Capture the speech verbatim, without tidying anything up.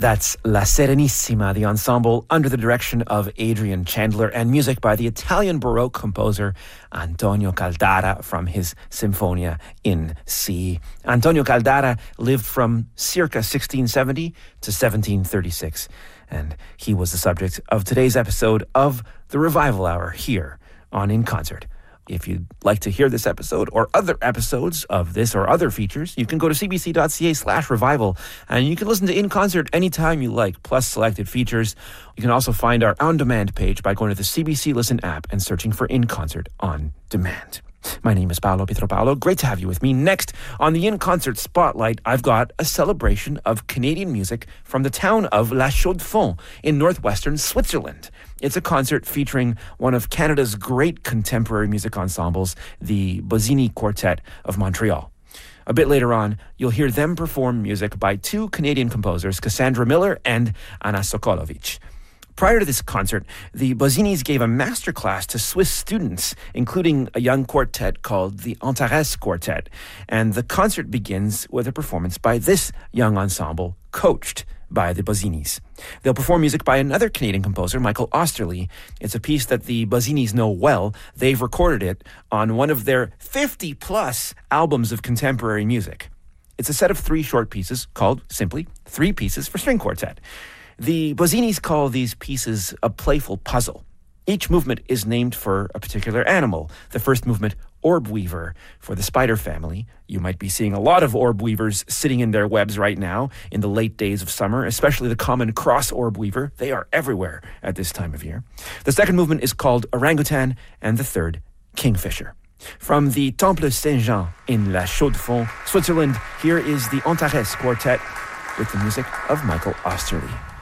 That's La Serenissima, the ensemble under the direction of Adrian Chandler, and music by the Italian Baroque composer Antonio Caldara from his Sinfonia in C. Antonio Caldara lived from circa sixteen seventy to seventeen thirty-six, and he was the subject of today's episode of the Revival Hour here on In Concert. If you'd like to hear this episode or other episodes of this or other features, you can go to cbc.ca slash revival and you can listen to In Concert anytime you like, plus selected features. You can also find our on-demand page by going to the C B C Listen app and searching for In Concert on demand. My name is Paolo Pietropalo. Great to have you with me. Next, on the In Concert Spotlight, I've got a celebration of Canadian music from the town of La Chaux-de-Fonds in northwestern Switzerland. It's a concert featuring one of Canada's great contemporary music ensembles, the Bozzini Quartet of Montreal. A bit later on, you'll hear them perform music by two Canadian composers, Cassandra Miller and Anna Sokolovic. Prior to this concert, the Bozzinis gave a masterclass to Swiss students, including a young quartet called the Antares Quartet. And the concert begins with a performance by this young ensemble, coached by the Bozzinis. They'll perform music by another Canadian composer, Michael Osterly. It's a piece that the Bozzinis know well. They've recorded it on one of their fifty-plus albums of contemporary music. It's a set of three short pieces called simply Three Pieces for String Quartet. The Bozzinis call these pieces a playful puzzle. Each movement is named for a particular animal. The first movement, Orb Weaver, for the spider family. You might be seeing a lot of orb weavers sitting in their webs right now in the late days of summer, especially the common cross orb weaver. They are everywhere at this time of year. The second movement is called Orangutan, and the third, Kingfisher. From the Temple Saint-Jean in La Chaux-de-Fonds, Switzerland, here is the Antares Quartet with the music of Michael Osterly.